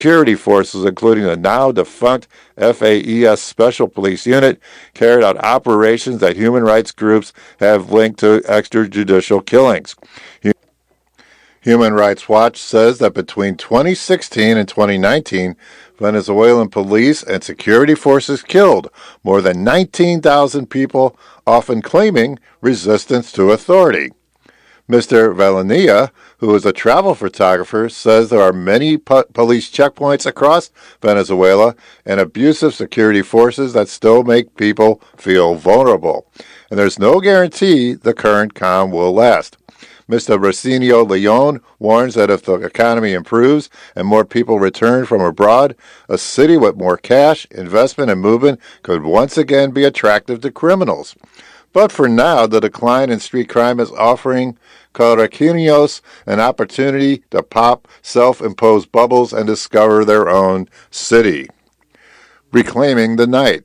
security forces, including the now-defunct FAES Special Police Unit, carried out operations that human rights groups have linked to extrajudicial killings. Human Rights Watch says that between 2016 and 2019, Venezuelan police and security forces killed more than 19,000 people, often claiming resistance to authority. Mr. Valenia, who is a travel photographer, says there are many police checkpoints across Venezuela and abusive security forces that still make people feel vulnerable. And there's no guarantee the current calm will last. Mr. Rocinio Leon warns that if the economy improves and more people return from abroad, a city with more cash, investment, and movement could once again be attractive to criminals. But for now, the decline in street crime is offering Caraqueños an opportunity to pop self-imposed bubbles and discover their own city. Reclaiming the night.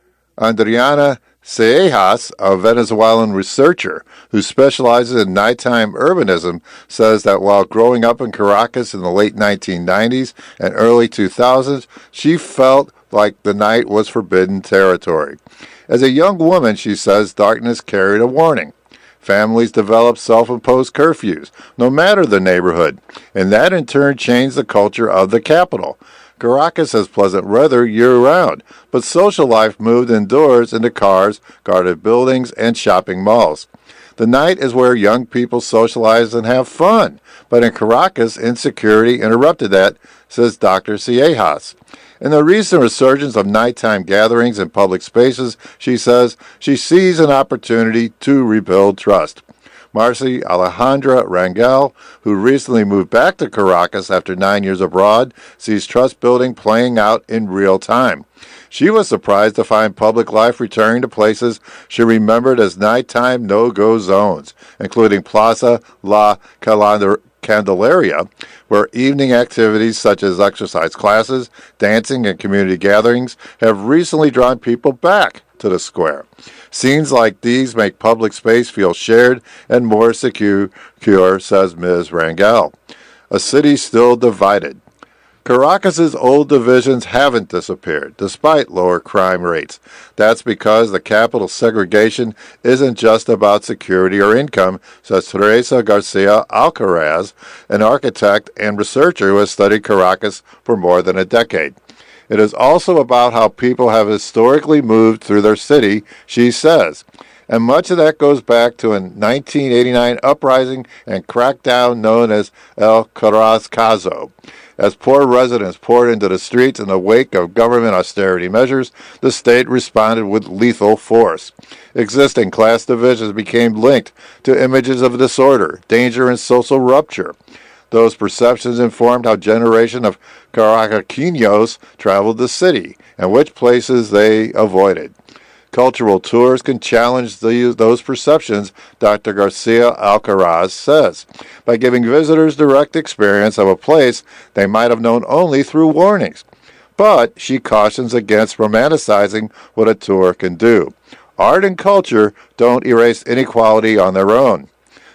Adriana Seijas, a Venezuelan researcher who specializes in nighttime urbanism, says that while growing up in Caracas in the late 1990s and early 2000s, she felt like the night was forbidden territory. As a young woman, she says, darkness carried a warning. Families developed self-imposed curfews, no matter the neighborhood, and that in turn changed the culture of the capital. Caracas has pleasant weather year-round, but social life moved indoors into cars, guarded buildings, and shopping malls. The night is where young people socialize and have fun, but in Caracas, insecurity interrupted that, says Dr. Seijas. In the recent resurgence of nighttime gatherings in public spaces, she says she sees an opportunity to rebuild trust. Marcy Alejandra Rangel, who recently moved back to Caracas after 9 years abroad, sees trust building playing out in real time. She was surprised to find public life returning to places she remembered as nighttime no-go zones, including Plaza La Candelaria, where evening activities such as exercise classes, dancing, and community gatherings have recently drawn people back to the square. Scenes like these make public space feel shared and more secure, says Ms. Rangel. A city still divided. Caracas's old divisions haven't disappeared, despite lower crime rates. That's because the capital's segregation isn't just about security or income, says Teresa Garcia Alcaraz, an architect and researcher who has studied Caracas for more than a decade. It is also about how people have historically moved through their city, she says. And much of that goes back to a 1989 uprising and crackdown known as El Carrascazo. As poor residents poured into the streets in the wake of government austerity measures, the state responded with lethal force. Existing class divisions became linked to images of disorder, danger, and social rupture. Those perceptions informed how generations of Caraqueños traveled the city and which places they avoided. Cultural tours can challenge those perceptions, Dr. Garcia Alcaraz says, by giving visitors direct experience of a place they might have known only through warnings. But she cautions against romanticizing what a tour can do. Art and culture don't erase inequality on their own.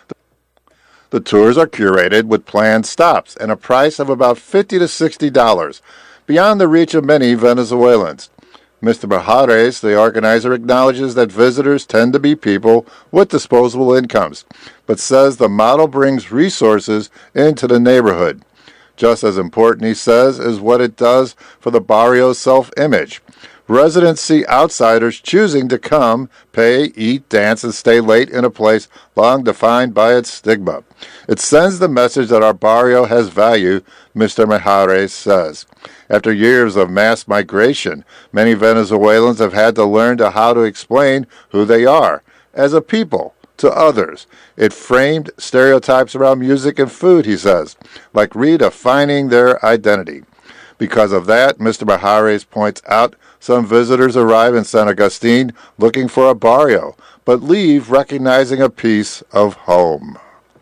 The tours are curated with planned stops and a price of about $50 to $60, beyond the reach of many Venezuelans. Mr. Bajares, the organizer, acknowledges that visitors tend to be people with disposable incomes, but says the model brings resources into the neighborhood. Just as important, he says, is what it does for the barrio's self-image. Residents see outsiders choosing to come, pay, eat, dance, and stay late in a place long defined by its stigma. It sends the message that our barrio has value, Mr. Mijares says. After years of mass migration, many Venezuelans have had to learn how to explain who they are as a people to others. It framed stereotypes around music and food, he says, like redefining their identity. Because of that, Mr. Mijares points out, some visitors arrive in San Agustin looking for a barrio, but leave recognizing a piece of home.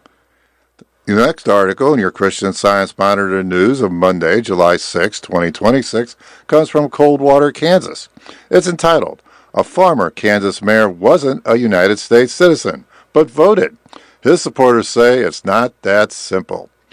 The next article in your Christian Science Monitor news of Monday, July 6, 2026, comes from Coldwater, Kansas. It's entitled, A Former Kansas Mayor Wasn't a United States Citizen, but Voted. His supporters say it's not that simple.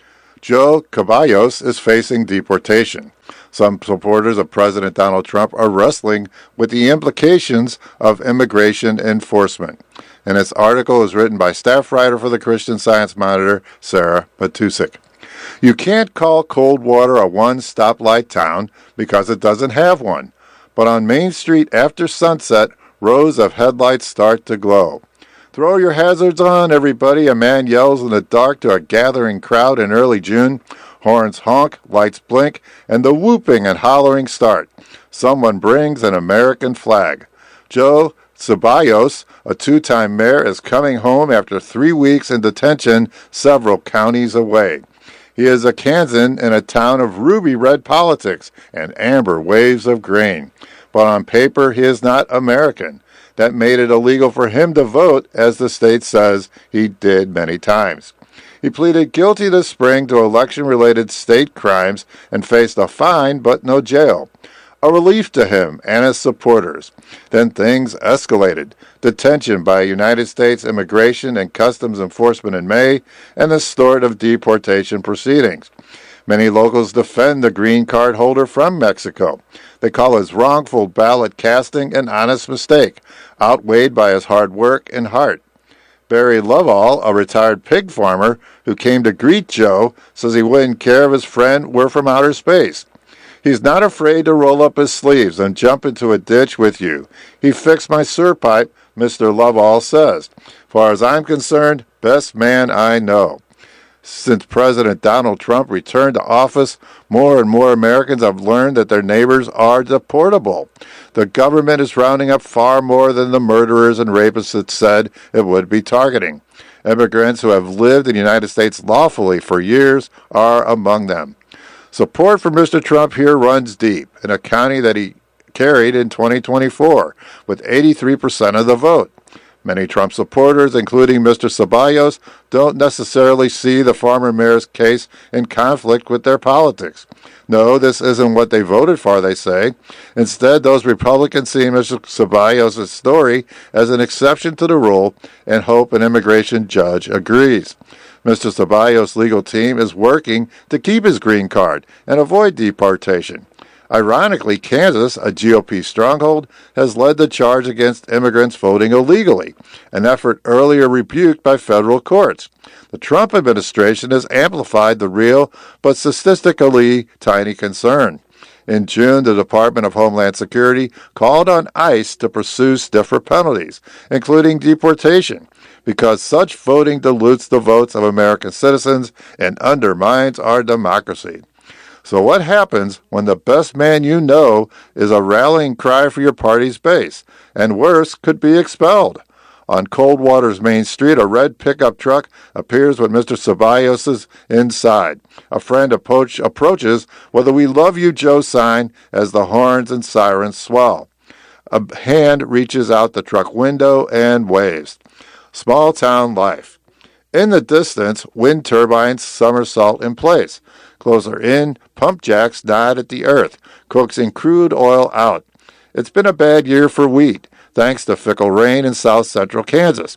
Joe Caballos is facing deportation. Some supporters of President Donald Trump are wrestling with the implications of immigration enforcement. And this article is written by staff writer for the Christian Science Monitor, Sarah Matusik. You can't call Coldwater a one-stoplight town because it doesn't have one. But on Main Street after sunset, rows of headlights start to glow. Throw your hazards on, everybody, a man yells in the dark to a gathering crowd in early June. Horns honk, lights blink, and the whooping and hollering start. Someone brings an American flag. Joe Ceballos, a two-time mayor, is coming home after 3 weeks in detention several counties away. He is a Kansan in a town of ruby red politics and amber waves of grain. But on paper, he is not American. That made it illegal for him to vote, as the state says he did many times. He pleaded guilty this spring to election-related state crimes and faced a fine but no jail. A relief to him and his supporters. Then things escalated. Detention by United States Immigration and Customs Enforcement in May, and the start of deportation proceedings. Many locals defend the green card holder from Mexico. They call his wrongful ballot casting an honest mistake, outweighed by his hard work and heart. Barry Lovell, a retired pig farmer who came to greet Joe, says he wouldn't care if his friend were from outer space. He's not afraid to roll up his sleeves and jump into a ditch with you. He fixed my sewer pipe, Mr. Lovell says. Far as I'm concerned, best man I know. Since President Donald Trump returned to office, more and more Americans have learned that their neighbors are deportable. The government is rounding up far more than the murderers and rapists it said it would be targeting. Immigrants who have lived in the United States lawfully for years are among them. Support for Mr. Trump here runs deep, in a county that he carried in 2024, with 83% of the vote. Many Trump supporters, including Mr. Ceballos, don't necessarily see the former mayor's case in conflict with their politics. No, this isn't what they voted for, they say. Instead, those Republicans see Mr. Ceballos' story as an exception to the rule and hope an immigration judge agrees. Mr. Ceballos' legal team is working to keep his green card and avoid deportation. Ironically, Kansas, a GOP stronghold, has led the charge against immigrants voting illegally, an effort earlier rebuked by federal courts. The Trump administration has amplified the real but statistically tiny concern. In June, the Department of Homeland Security called on ICE to pursue stiffer penalties, including deportation, because such voting dilutes the votes of American citizens and undermines our democracy. So what happens when the best man you know is a rallying cry for your party's base, and worse, could be expelled? On Coldwater's Main Street, a red pickup truck appears with Mr. Ceballos inside. A friend approaches with a "We Love You, Joe" sign as the horns and sirens swell. A hand reaches out the truck window and waves. Small town life. In the distance, wind turbines somersault in place. Closer in, pump jacks nod at the earth, coaxing crude oil out. It's been a bad year for wheat, thanks to fickle rain in south-central Kansas.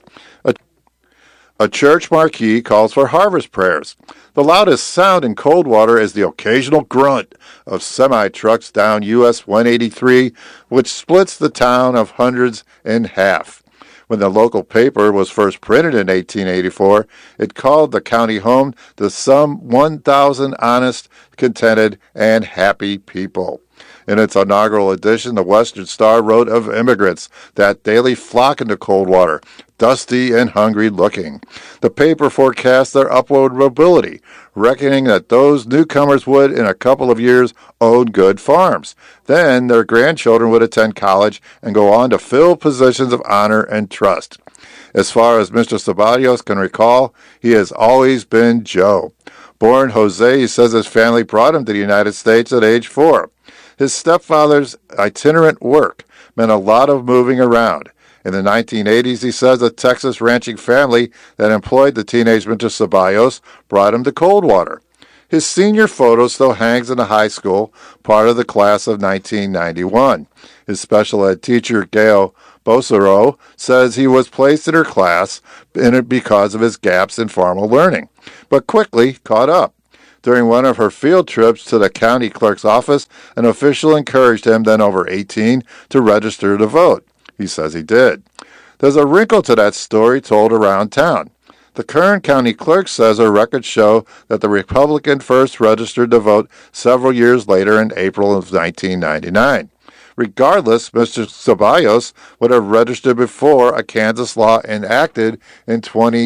A church marquee calls for harvest prayers. The loudest sound in Coldwater is the occasional grunt of semi-trucks down US 183, which splits the town of hundreds in half. When the local paper was first printed in 1884, it called the county home to some 1,000 honest, contented, and happy people. In its inaugural edition, the Western Star wrote of immigrants that daily flock into Coldwater, dusty and hungry looking. The paper forecast their upward mobility, reckoning that those newcomers would, in a couple of years, own good farms. Then their grandchildren would attend college and go on to fill positions of honor and trust. As far as Mr. Ceballos can recall, he has always been Joe. Born Jose, he says his family brought him to the United States at age 4. His stepfather's itinerant work meant a lot of moving around. In the 1980s, he says a Texas ranching family that employed the teenage Mr. Ceballos brought him to Coldwater. His senior photo still hangs in the high school, part of the class of 1991. His special ed teacher, Gail Bosero, says he was placed in her class because of his gaps in formal learning, but quickly caught up. During one of her field trips to the county clerk's office, an official encouraged him, then over 18, to register to vote. He says he did. There's a wrinkle to that story told around town. The current county clerk says her records show that the Republican first registered to vote several years later in April of 1999. Regardless, Mr. Ceballos would have registered before a Kansas law enacted in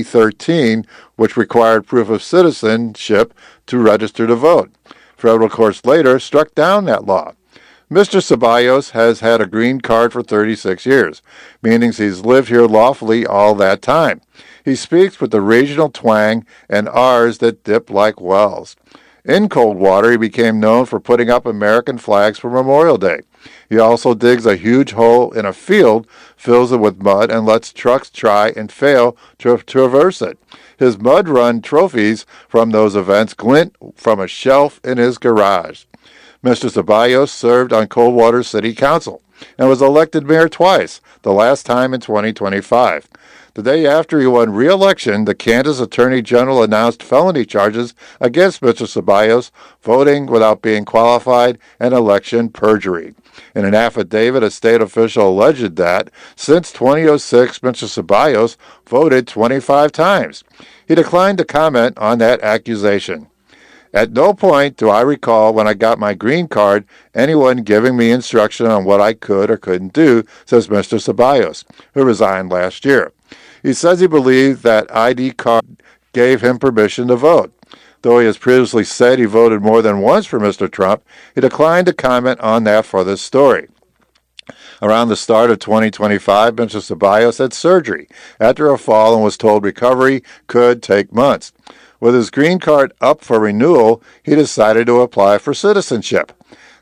2013, which required proof of citizenship to register to vote. Federal courts later struck down that law. Mr. Ceballos has had a green card for 36 years, meaning he's lived here lawfully all that time. He speaks with the regional twang and R's that dip like wells. In Coldwater, he became known for putting up American flags for Memorial Day. He also digs a huge hole in a field, fills it with mud, and lets trucks try and fail to traverse it. His mud run trophies from those events glint from a shelf in his garage. Mr. Ceballos served on Coldwater City Council and was elected mayor twice, the last time in 2025. The day after he won re-election, the Kansas Attorney General announced felony charges against Mr. Ceballos, voting without being qualified, and election perjury. In an affidavit, a state official alleged that, since 2006, Mr. Ceballos voted 25 times. He declined to comment on that accusation. At no point do I recall when I got my green card anyone giving me instruction on what I could or couldn't do, says Mr. Ceballos, who resigned last year. He says he believed that ID card gave him permission to vote. Though he has previously said he voted more than once for Mr. Trump, he declined to comment on that for this story. Around the start of 2025, Mr. Ceballos had surgery after a fall and was told recovery could take months. With his green card up for renewal, he decided to apply for citizenship.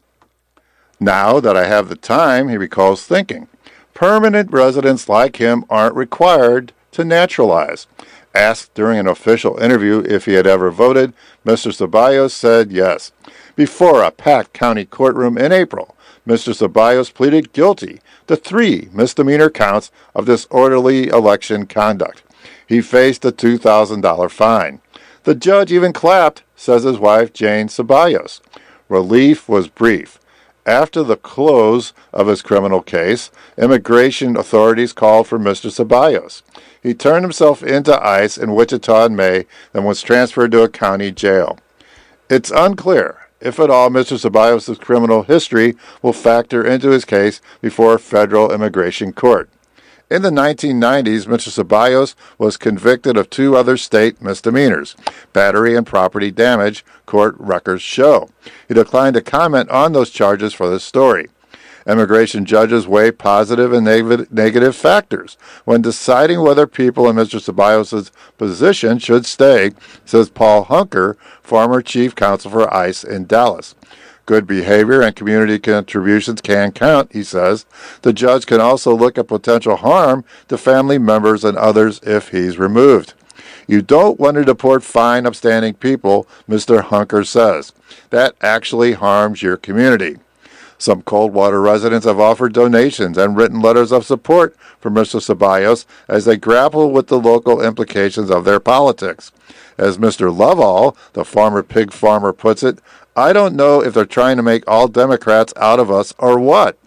Now that I have the time, he recalls thinking, permanent residents like him aren't required to naturalize. Asked during an official interview if he had ever voted, Mr. Ceballos said yes. Before a packed county courtroom in April, Mr. Ceballos pleaded guilty to 3 misdemeanor counts of disorderly election conduct. He faced a $2,000 fine. The judge even clapped, says his wife, Jane Ceballos. Relief was brief. After the close of his criminal case, immigration authorities called for Mr. Ceballos. He turned himself into ICE in Wichita in May and was transferred to a county jail. It's unclear if at all Mr. Ceballos' criminal history will factor into his case before a federal immigration court. In the 1990s, Mr. Ceballos was convicted of 2 other state misdemeanors, battery and property damage, court records show. He declined to comment on those charges for this story. Immigration judges weigh positive and negative factors when deciding whether people in Mr. Ceballos' position should stay, says Paul Hunker, former chief counsel for ICE in Dallas. Good behavior and community contributions can count, he says. The judge can also look at potential harm to family members and others if he's removed. You don't want to deport fine, upstanding people, Mr. Hunker says. That actually harms your community. Some Coldwater residents have offered donations and written letters of support for Mr. Ceballos as they grapple with the local implications of their politics. As Mr. Lovall, the former pig farmer, puts it, I don't know if they're trying to make all Democrats out of us or what.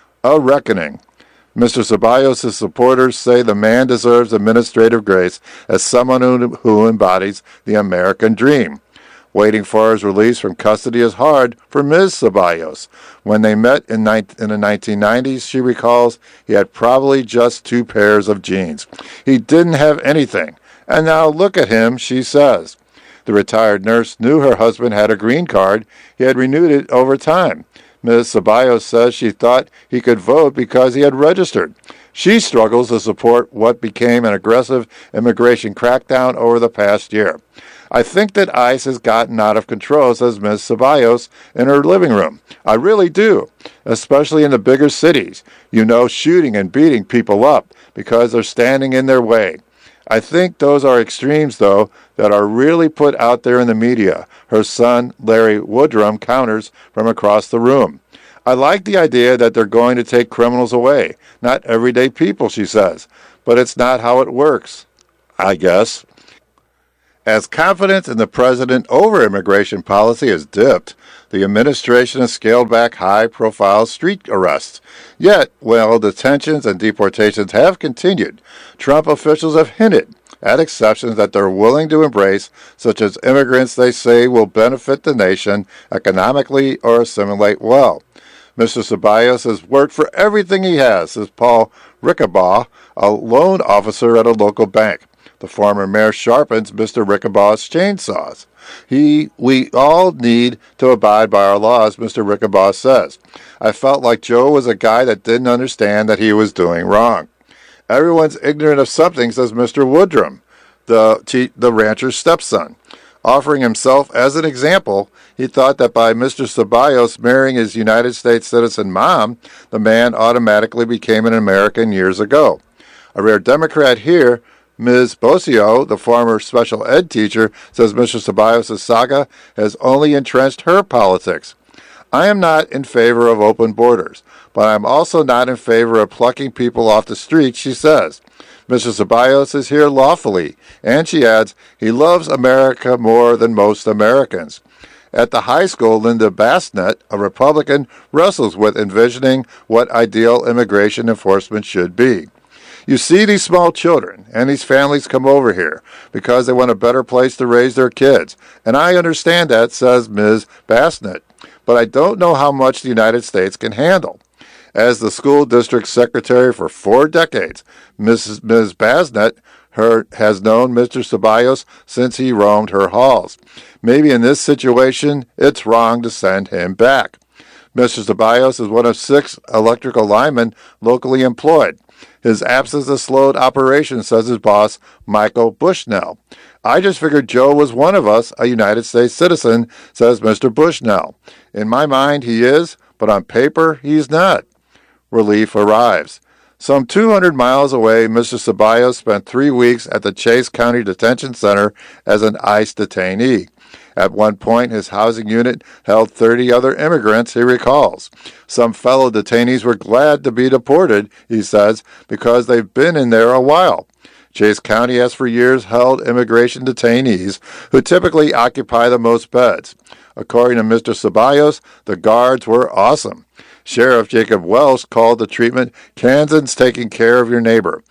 A reckoning. Mr. Ceballos' supporters say the man deserves administrative grace as someone who embodies the American dream. Waiting for his release from custody is hard for Ms. Ceballos. When they met in the 1990s, she recalls, he had probably just 2 pairs of jeans. He didn't have anything. And now look at him, she says. The retired nurse knew her husband had a green card. He had renewed it over time. Ms. Ceballos says she thought he could vote because he had registered. She struggles to support what became an aggressive immigration crackdown over the past year. I think that ICE has gotten out of control, says Ms. Ceballos in her living room. I really do, especially in the bigger cities. You know, shooting and beating people up because they're standing in their way. I think those are extremes, though, that are really put out there in the media. Her son, Larry Woodrum, counters from across the room. I like the idea that they're going to take criminals away, not everyday people, she says. But it's not how it works, I guess. As confidence in the president over immigration policy has dipped, the administration has scaled back high-profile street arrests. Yet, while detentions and deportations have continued, Trump officials have hinted at exceptions that they're willing to embrace, such as immigrants they say will benefit the nation economically or assimilate well. Mr. Ceballos has worked for everything he has, says Paul Rickabaugh, a loan officer at a local bank. The former mayor sharpens Mr. Rickabaugh's chainsaws. We all need to abide by our laws, Mr. Rickabaugh says. I felt like Joe was a guy that didn't understand that he was doing wrong. Everyone's ignorant of something, says Mr. Woodrum, the rancher's stepson. Offering himself as an example, he thought that by Mr. Ceballos marrying his United States citizen mom, the man automatically became an American years ago. A rare Democrat here, Ms. Bocio, the former special ed teacher, says Mr. Ceballos' saga has only entrenched her politics. I am not in favor of open borders, but I'm also not in favor of plucking people off the street, she says. Mr. Ceballos is here lawfully, and she adds, he loves America more than most Americans. At the high school, Linda Bassnett, a Republican, wrestles with envisioning what ideal immigration enforcement should be. You see these small children and these families come over here because they want a better place to raise their kids, and I understand that, says Ms. Bassnett, but I don't know how much the United States can handle. As the school district secretary for 4 decades, Ms. Bassnett has known Mr. Ceballos since he roamed her halls. Maybe in this situation, it's wrong to send him back. Mr. Ceballos is one of 6 electrical linemen locally employed. His absence has slowed operations, says his boss, Michael Bushnell. I just figured Joe was one of us, a United States citizen, says Mr. Bushnell. In my mind, he is, but on paper, he's not. Relief arrives. Some 200 miles away, Mr. Ceballos spent 3 weeks at the Chase County Detention Center as an ICE detainee. At one point, his housing unit held 30 other immigrants, he recalls. Some fellow detainees were glad to be deported, he says, because they've been in there a while. Chase County has for years held immigration detainees who typically occupy the most beds. According to Mr. Ceballos, the guards were awesome. Sheriff Jacob Welsh called the treatment Kansans taking care of your neighbor.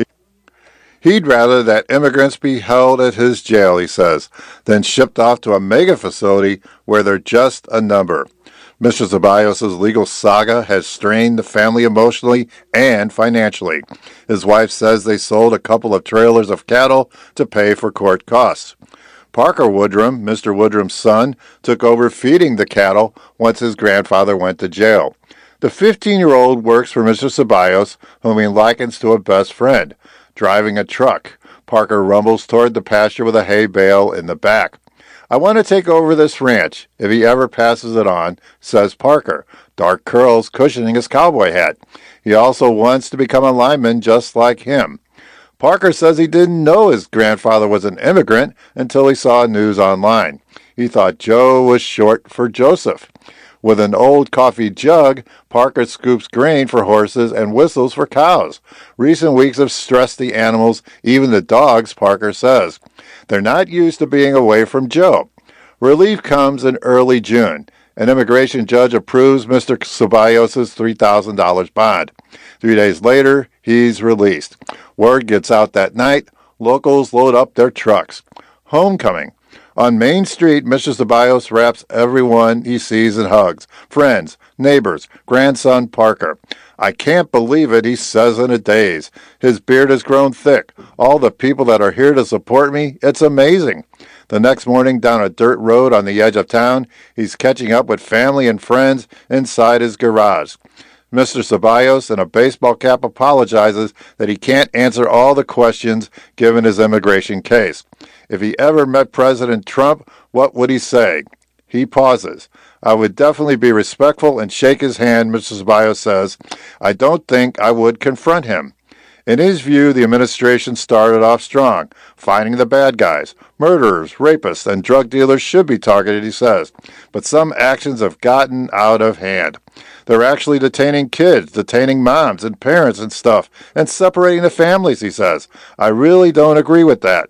He'd rather that immigrants be held at his jail, he says, than shipped off to a mega facility where they're just a number. Mr. Ceballos' legal saga has strained the family emotionally and financially. His wife says they sold a couple of trailers of cattle to pay for court costs. Parker Woodrum, Mr. Woodrum's son, took over feeding the cattle once his grandfather went to jail. The 15-year-old works for Mr. Ceballos, whom he likens to a best friend. Driving a truck, Parker rumbles toward the pasture with a hay bale in the back. I want to take over this ranch, if he ever passes it on, says Parker, dark curls cushioning his cowboy hat. He also wants to become a lineman just like him. Parker says he didn't know his grandfather was an immigrant until he saw news online. He thought Joe was short for Joseph. With an old coffee jug, Parker scoops grain for horses and whistles for cows. Recent weeks have stressed the animals, even the dogs, Parker says. They're not used to being away from Joe. Relief comes in early June. An immigration judge approves Mr. Ceballos' $3,000 bond. 3 days later, he's released. Word gets out that night. Locals load up their trucks. Homecoming. On Main Street, Mr. Ceballos wraps everyone he sees and hugs. Friends, neighbors, grandson Parker. I can't believe it, he says in a daze. His beard has grown thick. All the people that are here to support me, it's amazing. The next morning, down a dirt road on the edge of town, he's catching up with family and friends inside his garage. Mr. Ceballos, in a baseball cap, apologizes that he can't answer all the questions given his immigration case. If he ever met President Trump, what would he say? He pauses. I would definitely be respectful and shake his hand, Mr. Ceballos says. I don't think I would confront him. In his view, the administration started off strong, finding the bad guys. Murderers, rapists, and drug dealers should be targeted, he says. But some actions have gotten out of hand. They're actually detaining kids, detaining moms and parents and stuff, and separating the families, he says. I really don't agree with that.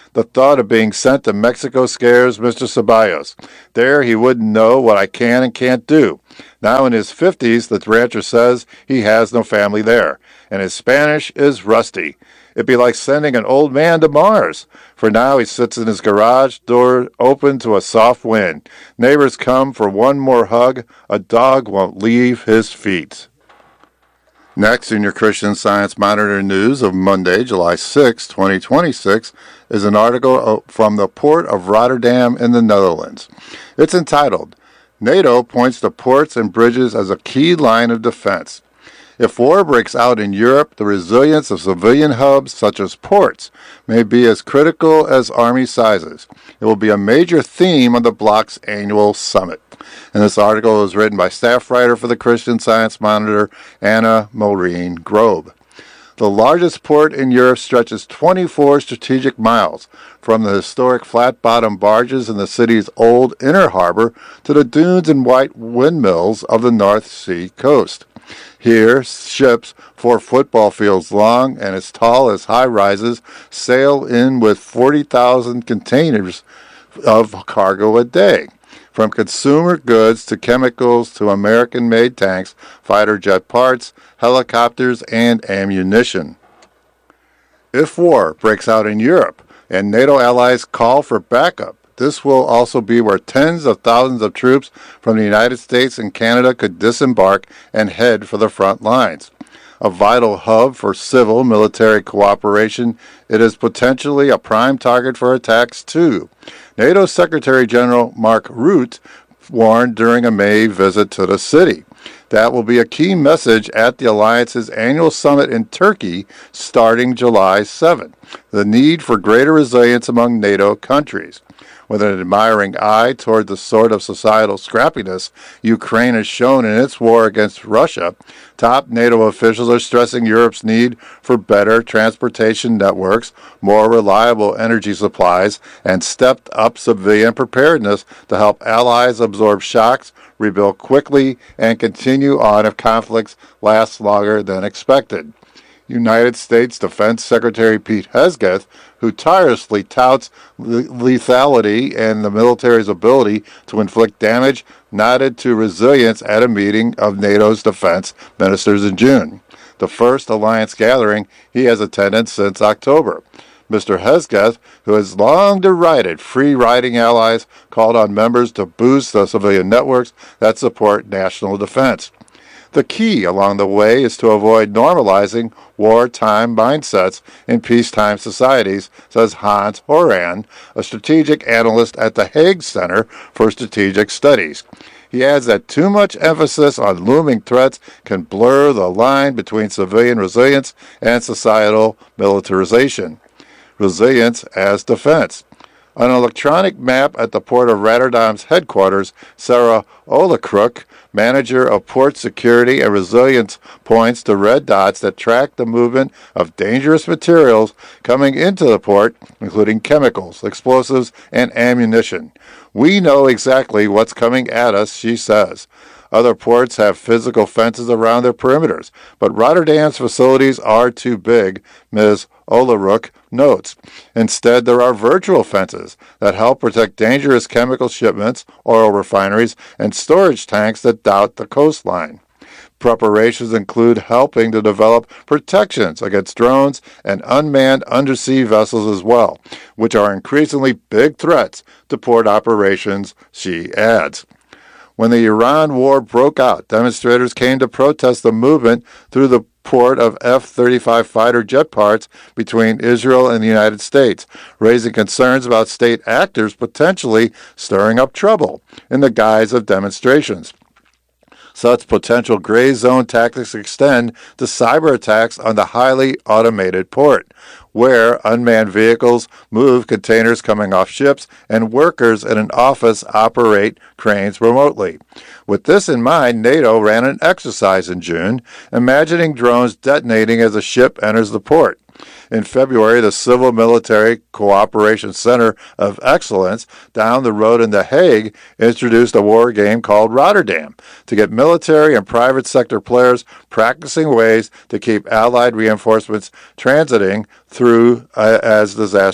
The thought of being sent to Mexico scares Mr. Ceballos. There he wouldn't know what I can and can't do. Now in his 50s, the rancher says he has no family there, and his Spanish is rusty. It'd be like sending an old man to Mars. For now, he sits in his garage, door open to a soft wind. Neighbors come for one more hug. A dog won't leave his feet. Next, in your Christian Science Monitor news of Monday, July 6, 2026, is an article from the port of Rotterdam in the Netherlands. It's entitled, NATO Points to Ports and Bridges as a Key Line of Defense. If war breaks out in Europe, the resilience of civilian hubs, such as ports, may be as critical as army sizes. It will be a major theme of the bloc's annual summit. And this article is written by staff writer for the Christian Science Monitor, Anna Maureen Grobe. The largest port in Europe stretches 24 strategic miles, from the historic flat-bottom barges in the city's old inner harbor to the dunes and white windmills of the North Sea coast. Here, ships 4 football fields long and as tall as high-rises sail in with 40,000 containers of cargo a day. From consumer goods to chemicals to American-made tanks, fighter jet parts, helicopters, and ammunition. If war breaks out in Europe and NATO allies call for backup, this will also be where tens of thousands of troops from the United States and Canada could disembark and head for the front lines. A vital hub for civil-military cooperation, it is potentially a prime target for attacks too. NATO Secretary General Mark Rutte warned during a May visit to the city. That will be a key message at the Alliance's annual summit in Turkey starting July 7. The need for greater resilience among NATO countries. With an admiring eye toward the sort of societal scrappiness Ukraine has shown in its war against Russia, top NATO officials are stressing Europe's need for better transportation networks, more reliable energy supplies, and stepped-up civilian preparedness to help allies absorb shocks, rebuild quickly, and continue on if conflicts last longer than expected. United States Defense Secretary Pete Hegseth, who tirelessly touts lethality and the military's ability to inflict damage, nodded to resilience at a meeting of NATO's defense ministers in June, the first alliance gathering he has attended since October. Mr. Hegseth, who has long derided free-riding allies, called on members to boost the civilian networks that support national defense. The key along the way is to avoid normalizing wartime mindsets in peacetime societies, says Hans Horan, a strategic analyst at the Hague Center for Strategic Studies. He adds that too much emphasis on looming threats can blur the line between civilian resilience and societal militarization. Resilience as defense. On an electronic map at the Port of Rotterdam's headquarters, Sarah Olekrook, manager of port security and resilience, points to red dots that track the movement of dangerous materials coming into the port, including chemicals, explosives, and ammunition. We know exactly what's coming at us, she says. Other ports have physical fences around their perimeters, but Rotterdam's facilities are too big, Ms. Olerook notes. Instead, there are virtual fences that help protect dangerous chemical shipments, oil refineries, and storage tanks that dot the coastline. Preparations include helping to develop protections against drones and unmanned undersea vessels as well, which are increasingly big threats to port operations, she adds. When the Iran war broke out, demonstrators came to protest the movement through the port of F-35 fighter jet parts between Israel and the United States, raising concerns about state actors potentially stirring up trouble in the guise of demonstrations. Such potential gray zone tactics extend to cyber attacks on the highly automated port, where unmanned vehicles move containers coming off ships and workers in an office operate cranes remotely. With this in mind, NATO ran an exercise in June, imagining drones detonating as a ship enters the port. In February, the Civil Military Cooperation Center of Excellence down the road in The Hague introduced a war game called Rotterdam to get military and private sector players practicing ways to keep Allied reinforcements transiting through as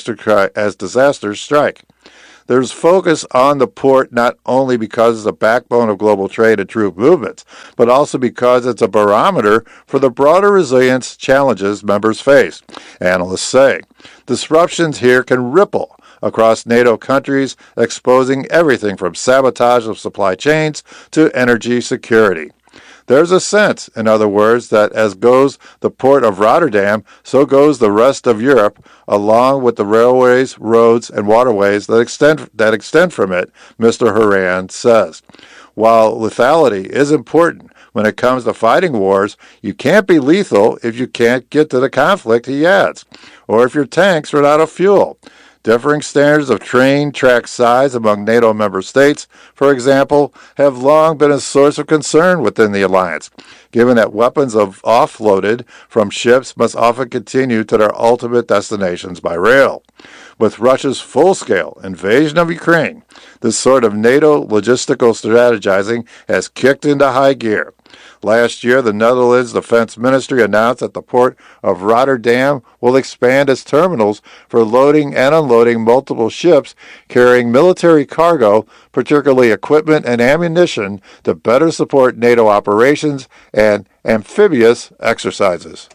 disasters strike. There's focus on the port not only because it's a backbone of global trade and troop movements, but also because it's a barometer for the broader resilience challenges members face. Analysts say disruptions here can ripple across NATO countries, exposing everything from sabotage of supply chains to energy security. There's a sense, in other words, that as goes the port of Rotterdam, so goes the rest of Europe, along with the railways, roads, and waterways that extend from it, Mr. Horan says. While lethality is important when it comes to fighting wars, you can't be lethal if you can't get to the conflict, he adds, or if your tanks run out of fuel. Differing standards of train track size among NATO member states, for example, have long been a source of concern within the alliance, given that weapons offloaded from ships must often continue to their ultimate destinations by rail. With Russia's full-scale invasion of Ukraine, this sort of NATO logistical strategizing has kicked into high gear. Last year, the Netherlands Defense Ministry announced that the port of Rotterdam will expand its terminals for loading and unloading multiple ships carrying military cargo, particularly equipment and ammunition, to better support NATO operations and amphibious exercises.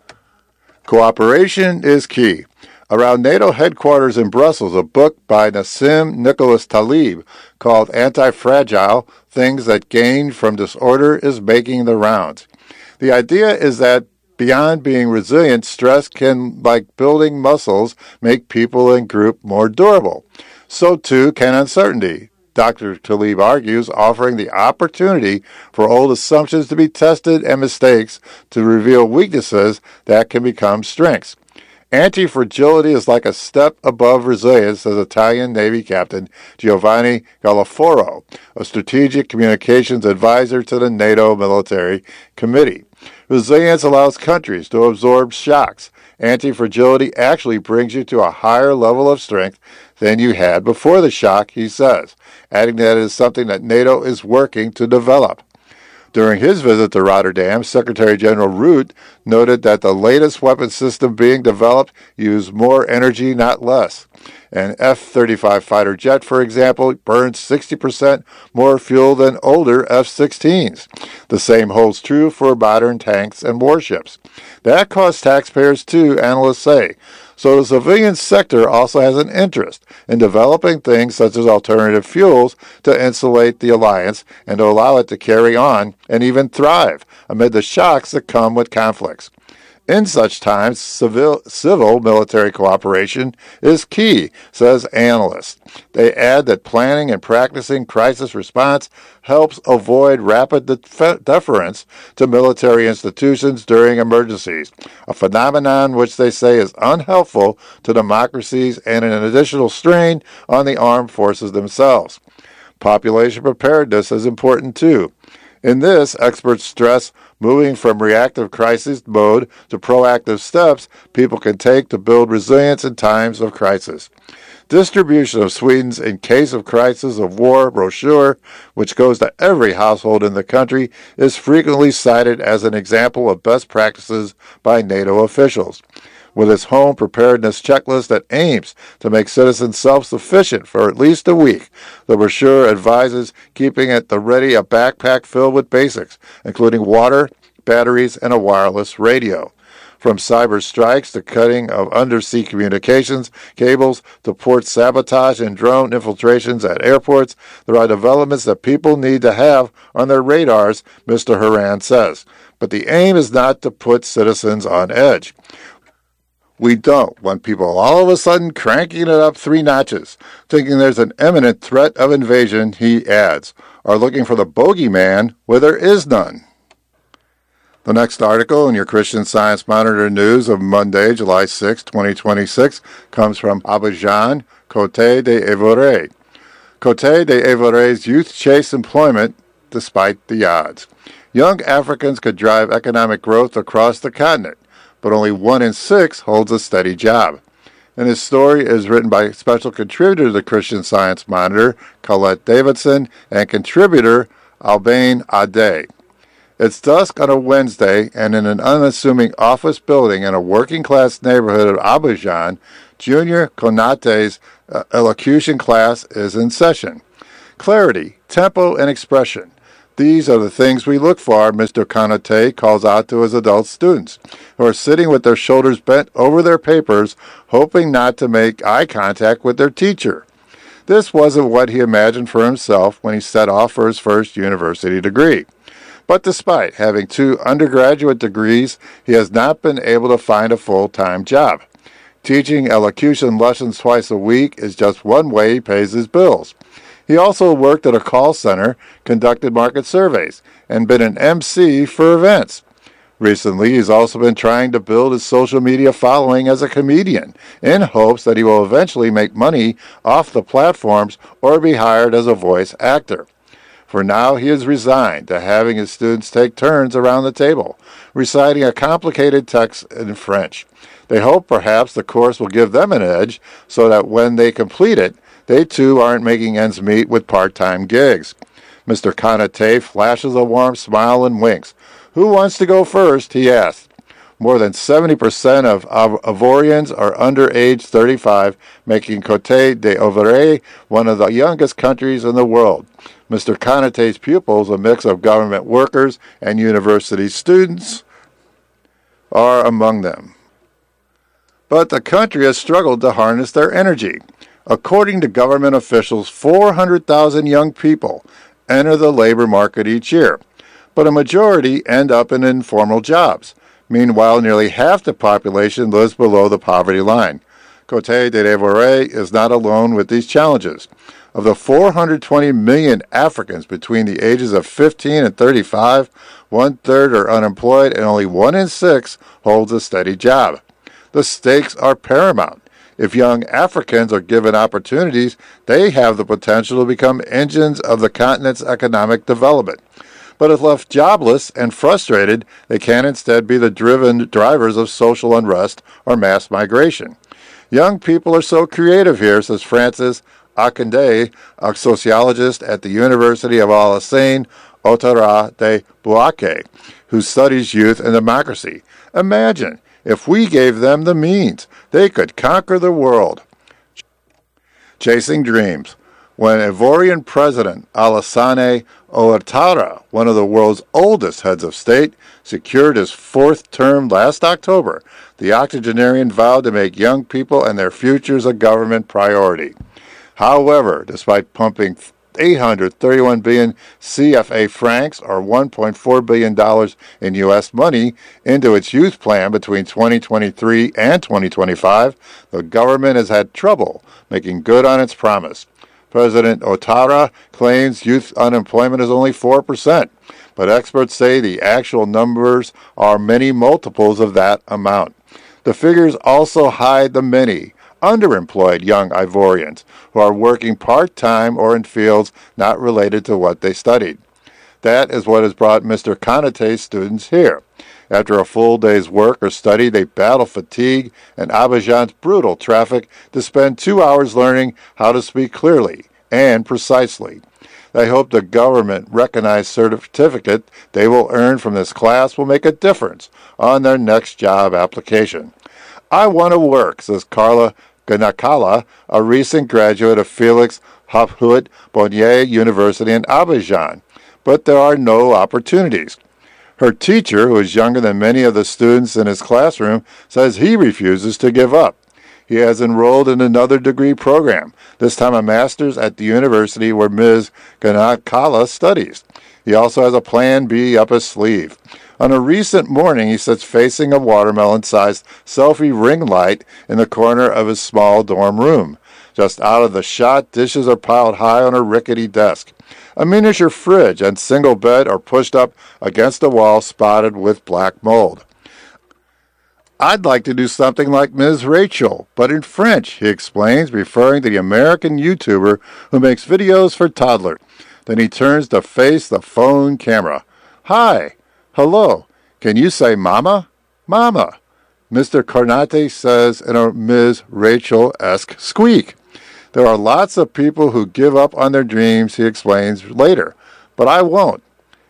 Cooperation is key. Around NATO headquarters in Brussels, a book by Nassim Nicholas Taleb called Anti-Fragile, Things That Gain from Disorder is making the rounds. The idea is that beyond being resilient, stress can, like building muscles, make people and group more durable. So too can uncertainty, Dr. Taleb argues, offering the opportunity for old assumptions to be tested and mistakes to reveal weaknesses that can become strengths. Anti-fragility is like a step above resilience, says Italian Navy Captain Giovanni Galaforo, a strategic communications advisor to the NATO Military Committee. Resilience allows countries to absorb shocks. Anti-fragility actually brings you to a higher level of strength than you had before the shock, he says, adding that it is something that NATO is working to develop. During his visit to Rotterdam, Secretary General Rutte noted that the latest weapon system being developed used more energy, not less. An F-35 fighter jet, for example, burns 60% more fuel than older F-16s. The same holds true for modern tanks and warships. That costs taxpayers too, analysts say. So the civilian sector also has an interest in developing things such as alternative fuels to insulate the alliance and to allow it to carry on and even thrive amid the shocks that come with conflicts. In such times, civil-military cooperation is key, says analysts. They add that planning and practicing crisis response helps avoid rapid deference to military institutions during emergencies, a phenomenon which they say is unhelpful to democracies and an additional strain on the armed forces themselves. Population preparedness is important too. In this, experts stress moving from reactive crisis mode to proactive steps people can take to build resilience in times of crisis. Distribution of Sweden's In Case of Crisis of War brochure, which goes to every household in the country, is frequently cited as an example of best practices by NATO officials. With its home preparedness checklist that aims to make citizens self-sufficient for at least a week, the brochure advises keeping at the ready a backpack filled with basics, including water, batteries, and a wireless radio. From cyber strikes to cutting of undersea communications cables to port sabotage and drone infiltrations at airports, there are developments that people need to have on their radars, Mr. Horan says. But the aim is not to put citizens on edge. We don't want people all of a sudden cranking it up 3 notches, thinking there's an imminent threat of invasion, he adds, or looking for the bogeyman where there is none. The next article in your Christian Science Monitor news of Monday, July 6, 2026, comes from Abidjan, Côte d'Ivoire. Côte d'Ivoire's youth chase employment despite the odds. Young Africans could drive economic growth across the continent, but only 1 in 6 holds a steady job. And his story is written by special contributor to the Christian Science Monitor, Colette Davidson, and contributor Albane Ade. It's dusk on a Wednesday, and in an unassuming office building in a working-class neighborhood of Abidjan, Junior Konate's elocution class is in session. Clarity, tempo, and expression. These are the things we look for, Mr. Konate calls out to his adult students, who are sitting with their shoulders bent over their papers, hoping not to make eye contact with their teacher. This wasn't what he imagined for himself when he set off for his first university degree. But despite having 2 undergraduate degrees, he has not been able to find a full-time job. Teaching elocution lessons twice a week is just one way he pays his bills. He also worked at a call center, conducted market surveys, and been an MC for events. Recently, he's also been trying to build his social media following as a comedian, in hopes that he will eventually make money off the platforms or be hired as a voice actor. For now, he is resigned to having his students take turns around the table, reciting a complicated text in French. They hope perhaps the course will give them an edge so that when they complete it, they too aren't making ends meet with part-time gigs. Mr. Konate flashes a warm smile and winks. Who wants to go first? He asks. More than 70% of Ivorians are under age 35, making Côte d'Ivoire one of the youngest countries in the world. Mr. Konate's pupils, a mix of government workers and university students, are among them. But the country has struggled to harness their energy. According to government officials, 400,000 young people enter the labor market each year, but a majority end up in informal jobs. Meanwhile, nearly half the population lives below the poverty line. Côte d'Ivoire is not alone with these challenges. Of the 420 million Africans between the ages of 15 and 35, 1/3 are unemployed and only 1 in 6 holds a steady job. The stakes are paramount. If young Africans are given opportunities, they have the potential to become engines of the continent's economic development. But if left jobless and frustrated, they can instead be the drivers of social unrest or mass migration. Young people are so creative here, says Francis Akande, a sociologist at the University of Alassane Ouattara de Bouaké, who studies youth and democracy. Imagine, if we gave them the means, they could conquer the world. Chasing dreams. When Ivorian President Alassane Ouattara, one of the world's oldest heads of state, secured his 4th term last October, the octogenarian vowed to make young people and their futures a government priority. However, despite pumping 831 billion CFA francs, or $1.4 billion in U.S. money, into its youth plan between 2023 and 2025, the government has had trouble making good on its promise. President Ouattara claims youth unemployment is only 4%, but experts say the actual numbers are many multiples of that amount. The figures also hide the many underemployed young Ivorians who are working part-time or in fields not related to what they studied. That is what has brought Mr. Konate's students here. After a full day's work or study, they battle fatigue and Abidjan's brutal traffic to spend 2 hours learning how to speak clearly and precisely. They hope the government-recognized certificate they will earn from this class will make a difference on their next job application. I want to work, says Carla Ganakala, a recent graduate of Felix Houphouët-Boigny University in Abidjan, but there are no opportunities. Her teacher, who is younger than many of the students in his classroom, says he refuses to give up. He has enrolled in another degree program, this time a master's at the university where Ms. Ganakala studies. He also has a plan B up his sleeve. On a recent morning, he sits facing a watermelon-sized selfie ring light in the corner of his small dorm room. Just out of the shot, dishes are piled high on a rickety desk. A miniature fridge and single bed are pushed up against a wall spotted with black mold. I'd like to do something like Ms. Rachel, but in French, he explains, referring to the American YouTuber who makes videos for toddlers. Then he turns to face the phone camera. Hi. Hello. Can you say mama? Mama. Mr. Konate says in a Ms. Rachel-esque squeak. There are lots of people who give up on their dreams, he explains later, but I won't.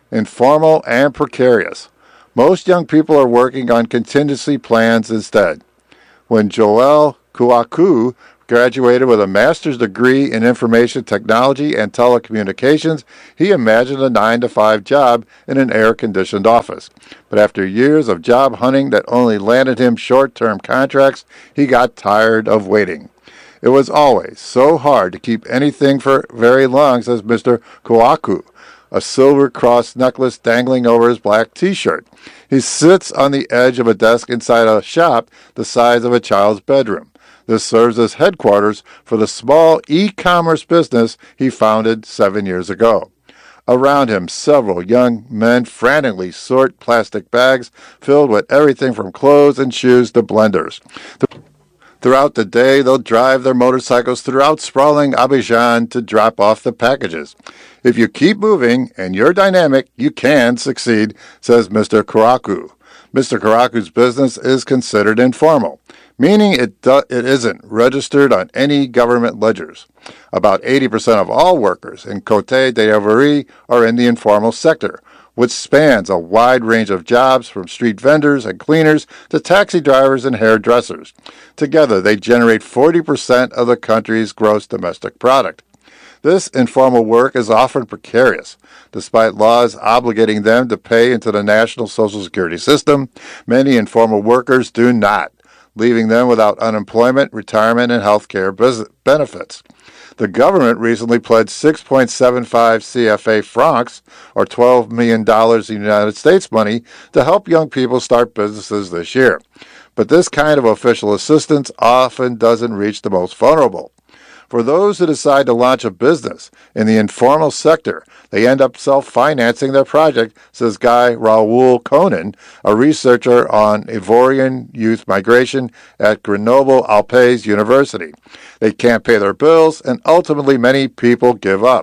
informal and precarious. Most young people are working on contingency plans instead. When Joel Kuaku graduated with a master's degree in information technology and telecommunications, he imagined a 9-to-5 job in an air-conditioned office. But after years of job hunting that only landed him short-term contracts, he got tired of waiting. It was always so hard to keep anything for very long, says Mr. Kuaku, a silver cross necklace dangling over his black T-shirt. He sits on the edge of a desk inside a shop the size of a child's bedroom. This serves as headquarters for the small e-commerce business he founded 7 years ago. Around him, several young men frantically sort plastic bags filled with everything from clothes and shoes to blenders. Throughout the day, they'll drive their motorcycles throughout sprawling Abidjan to drop off the packages. If you keep moving and you're dynamic, you can succeed, says Mr. Karaku. Mr. Karaku's business is considered informal, meaning it isn't registered on any government ledgers. About 80% of all workers in Côte d'Ivoire are in the informal sector, which spans a wide range of jobs from street vendors and cleaners to taxi drivers and hairdressers. Together, they generate 40% of the country's gross domestic product. This informal work is often precarious. Despite laws obligating them to pay into the national social security system, many informal workers do not, leaving them without unemployment, retirement, and health care benefits. The government recently pledged 6.75 CFA francs, or $12 million in United States money, to help young people start businesses this year. But this kind of official assistance often doesn't reach the most vulnerable. For those who decide to launch a business in the informal sector, they end up self-financing their project, says Guy Raoul Conan, a researcher on Ivorian youth migration at Grenoble-Alpes University. They can't pay their bills, and ultimately many people give up.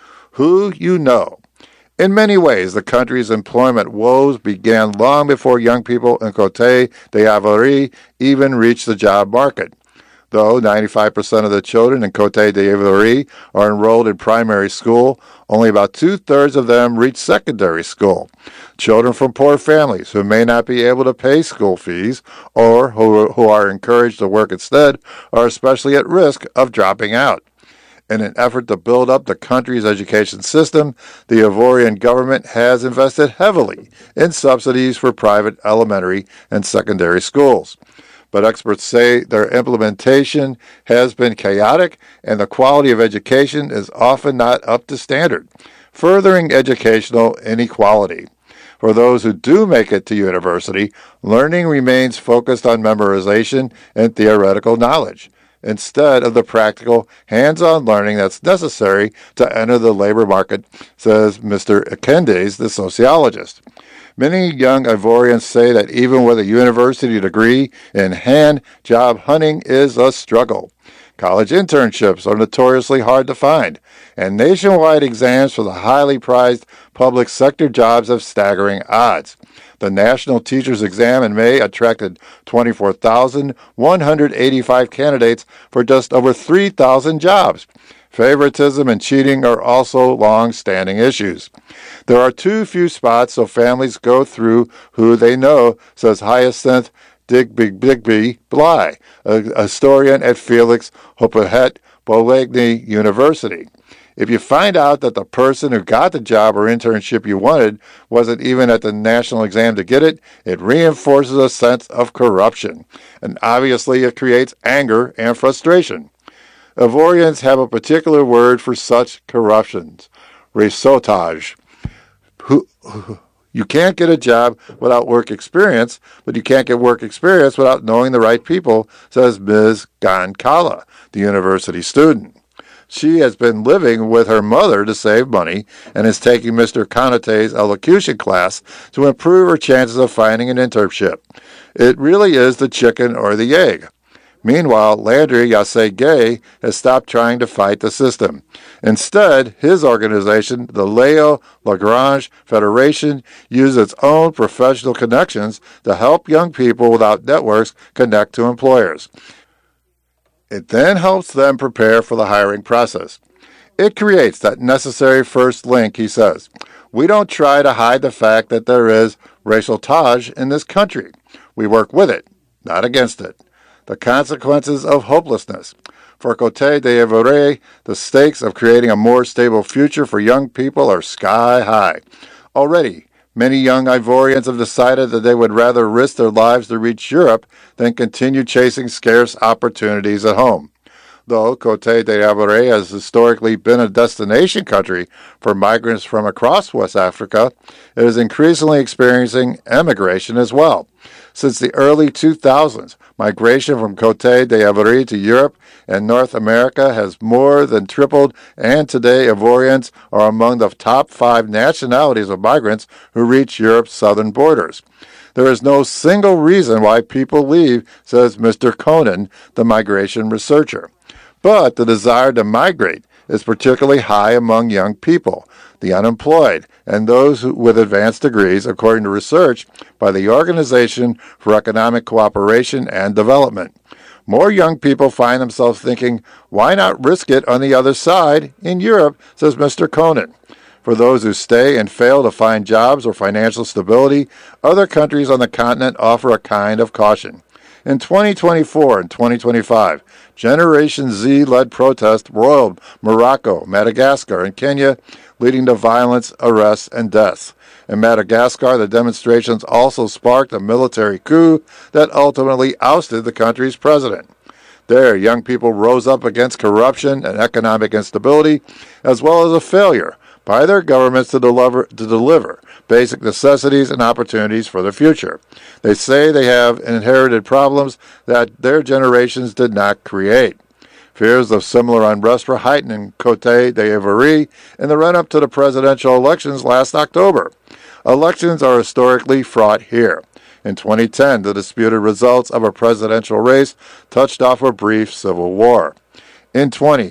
Who you know? In many ways, the country's employment woes began long before young people in Côte d'Ivoire even reached the job market. Though 95% of the children in Côte d'Ivoire are enrolled in primary school, only about 2/3 of them reach secondary school. Children from poor families who may not be able to pay school fees or who are encouraged to work instead are especially at risk of dropping out. In an effort to build up the country's education system, the Ivorian government has invested heavily in subsidies for private elementary and secondary schools. But experts say their implementation has been chaotic and the quality of education is often not up to standard, furthering educational inequality. For those who do make it to university, learning remains focused on memorization and theoretical knowledge, instead of the practical, hands-on learning that's necessary to enter the labor market, says Mr. Ekendes, the sociologist. Many young Ivorians say that even with a university degree in hand, job hunting is a struggle. College internships are notoriously hard to find, and nationwide exams for the highly prized public sector jobs have staggering odds. The National Teachers Exam in May attracted 24,185 candidates for just over 3,000 jobs. Favoritism and cheating are also long-standing issues. There are too few spots, so families go through who they know, says Hyacinth Digby Bly, a historian at Felix Houphouët Boigny University. If you find out that the person who got the job or internship you wanted wasn't even at the national exam to get it, it reinforces a sense of corruption. And obviously it creates anger and frustration. Ivorians have a particular word for such corruptions, réseautage. You can't get a job without work experience, but you can't get work experience without knowing the right people, says Ms. Gankala, the university student. She has been living with her mother to save money and is taking Mr. Konate's elocution class to improve her chances of finding an internship. It really is the chicken or the egg. Meanwhile, Landry Yassé-Gay has stopped trying to fight the system. Instead, his organization, the Léo Lagrange Federation, uses its own professional connections to help young people without networks connect to employers. It then helps them prepare for the hiring process. It creates that necessary first link, he says. We don't try to hide the fact that there is racial taj in this country. We work with it, not against it. The consequences of hopelessness. For Cote d'Ivoire, the stakes of creating a more stable future for young people are sky high. Already, many young Ivorians have decided that they would rather risk their lives to reach Europe than continue chasing scarce opportunities at home. Though Cote d'Ivoire has historically been a destination country for migrants from across West Africa, it is increasingly experiencing emigration as well. Since the early 2000s, migration from Cote d'Ivoire to Europe and North America has more than tripled, and today Ivorians are among the top 5 nationalities of migrants who reach Europe's southern borders. There is no single reason why people leave, says Mr. Conan, the migration researcher. But the desire to migrate is particularly high among young people, the unemployed, and those with advanced degrees, according to research by the Organization for Economic Cooperation and Development. More young people find themselves thinking, why not risk it on the other side in Europe, says Mr. Conan. For those who stay and fail to find jobs or financial stability, other countries on the continent offer a kind of caution. In 2024 and 2025, Generation Z-led protests roiled Morocco, Madagascar, and Kenya, leading to violence, arrests, and deaths. In Madagascar, the demonstrations also sparked a military coup that ultimately ousted the country's president. There, young people rose up against corruption and economic instability, as well as a failure by their governments to deliver basic necessities and opportunities for the future. They say they have inherited problems that their generations did not create. Fears of similar unrest were heightened in Cote d'Ivoire in the run-up to the presidential elections last October. Elections are historically fraught here. In 2010, the disputed results of a presidential race touched off a brief civil war. In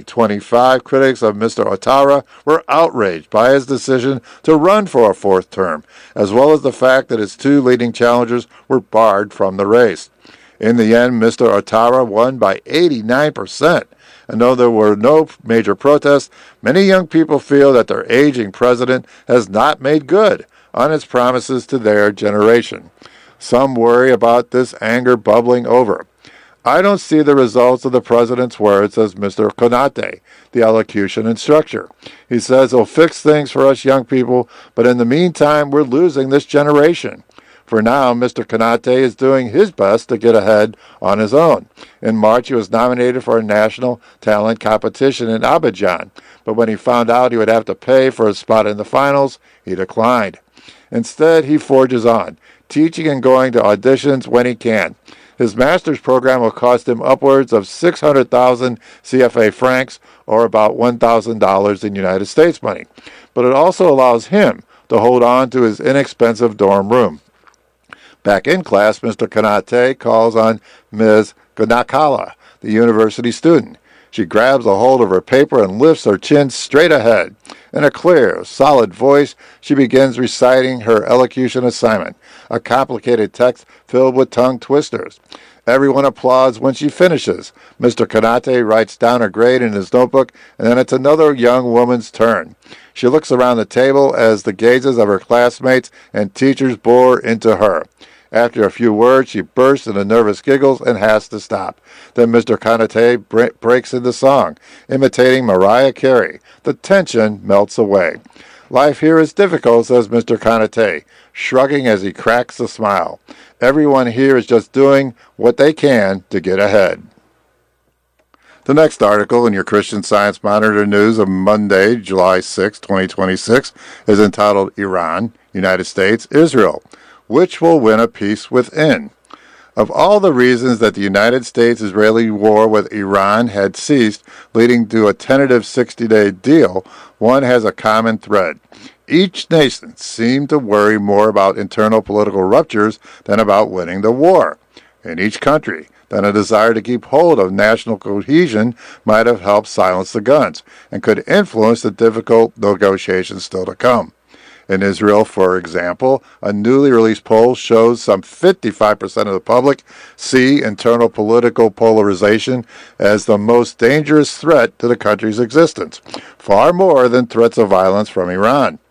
2025, critics of Mr. Ouattara were outraged by his decision to run for a 4th term, as well as the fact that his 2 leading challengers were barred from the race. In the end, Mr. Ouattara won by 89%. And though there were no major protests, many young people feel that their aging president has not made good on his promises to their generation. Some worry about this anger bubbling over. I don't see the results of the president's words, says Mr. Konate, the elocution instructor. He says he'll fix things for us young people, but in the meantime, we're losing this generation. For now, Mr. Konate is doing his best to get ahead on his own. In March, he was nominated for a national talent competition in Abidjan, but when he found out he would have to pay for a spot in the finals, he declined. Instead, he forges on, teaching and going to auditions when he can. His master's program will cost him upwards of 600,000 CFA francs, or about $1,000 in United States money. But it also allows him to hold on to his inexpensive dorm room. Back in class, Mr. Konate calls on Ms. Gunakala, the university student. She grabs a hold of her paper and lifts her chin straight ahead. In a clear, solid voice, she begins reciting her elocution assignment, a complicated text filled with tongue twisters. Everyone applauds when she finishes. Mr. Konate writes down her grade in his notebook, and then it's another young woman's turn. She looks around the table as the gazes of her classmates and teachers bore into her. After a few words, she bursts into nervous giggles and has to stop. Then Mr. Konate breaks into song, imitating Mariah Carey. The tension melts away. Life here is difficult, says Mr. Konate, shrugging as he cracks a smile. Everyone here is just doing what they can to get ahead. The next article in your Christian Science Monitor news of Monday, July 6, 2026, is entitled Iran, United States, Israel. Which will win a peace within? Of all the reasons that the United States-Israeli war with Iran had ceased, leading to a tentative 60-day deal, one has a common thread. Each nation seemed to worry more about internal political ruptures than about winning the war. In each country, then a desire to keep hold of national cohesion might have helped silence the guns and could influence the difficult negotiations still to come. In Israel, for example, a newly released poll shows some 55% of the public see internal political polarization as the most dangerous threat to the country's existence, far more than threats of violence from Iran.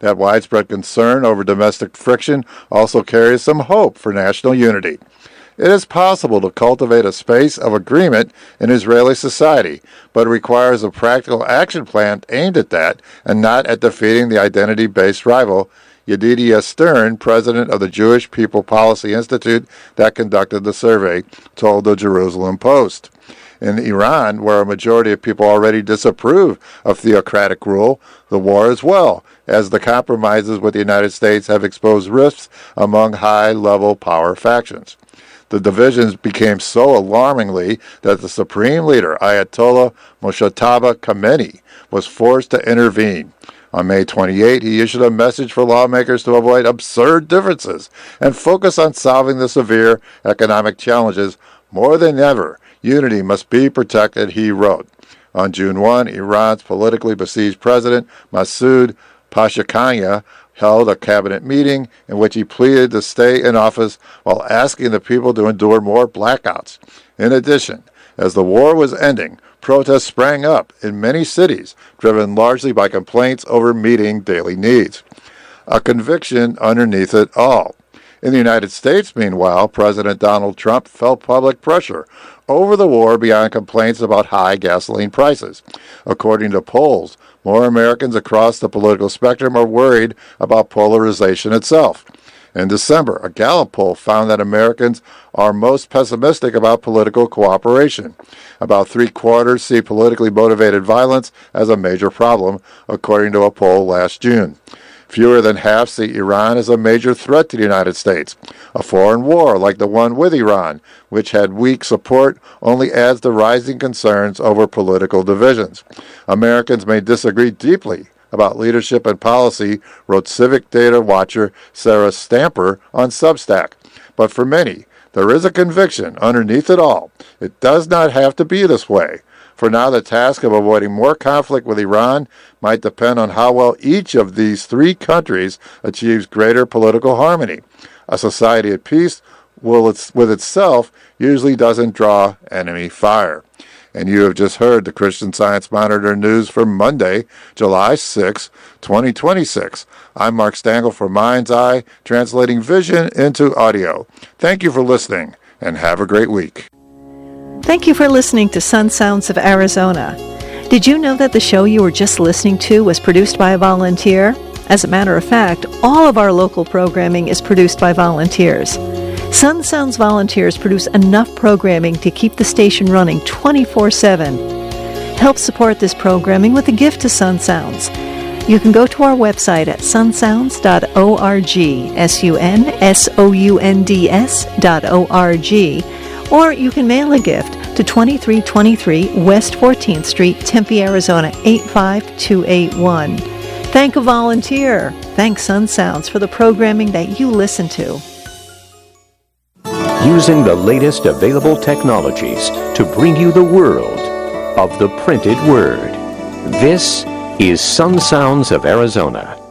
That widespread concern over domestic friction also carries some hope for national unity. It is possible to cultivate a space of agreement in Israeli society, but it requires a practical action plan aimed at that and not at defeating the identity-based rival. Yedidia Stern, president of the Jewish People Policy Institute that conducted the survey, told the Jerusalem Post. In Iran, where a majority of people already disapprove of theocratic rule, the war as well, as the compromises with the United States have exposed rifts among high-level power factions. The divisions became so alarmingly that the supreme leader, Ayatollah Moshtaba Khamenei, was forced to intervene. On May 28, he issued a message for lawmakers to avoid absurd differences and focus on solving the severe economic challenges. More than ever, unity must be protected, he wrote. On June 1, Iran's politically besieged president, Masoud Pezeshkian, held a cabinet meeting in which he pleaded to stay in office while asking the people to endure more blackouts. In addition, as the war was ending, protests sprang up in many cities, driven largely by complaints over meeting daily needs. A conviction underneath it all. In the United States, meanwhile, President Donald Trump felt public pressure over the war beyond complaints about high gasoline prices. According to polls, more Americans across the political spectrum are worried about polarization itself. In December, a Gallup poll found that Americans are most pessimistic about political cooperation. About three-quarters see politically motivated violence as a major problem, according to a poll last June. Fewer than half see Iran as a major threat to the United States. A foreign war like the one with Iran, which had weak support, only adds to rising concerns over political divisions. Americans may disagree deeply about leadership and policy, wrote civic data watcher Sarah Stamper on Substack. But for many, there is a conviction underneath it all. It does not have to be this way. For now, the task of avoiding more conflict with Iran might depend on how well each of these three countries achieves greater political harmony. A society at peace with itself usually doesn't draw enemy fire. And you have just heard the Christian Science Monitor news for Monday, July 6, 2026. I'm Mark Stangl for Mind's Eye, translating vision into audio. Thank you for listening, and have a great week. Thank you for listening to Sun Sounds of Arizona. Did you know that the show you were just listening to was produced by a volunteer? As a matter of fact, all of our local programming is produced by volunteers. Sun Sounds volunteers produce enough programming to keep the station running 24/7. Help support this programming with a gift to Sun Sounds. You can go to our website at sunsounds.org, sunsounds.org, or you can mail a gift to 2323 West 14th Street, Tempe, Arizona 85281. Thank a volunteer. Thank Sun Sounds for the programming that you listen to. Using the latest available technologies to bring you the world of the printed word. This is Sun Sounds of Arizona.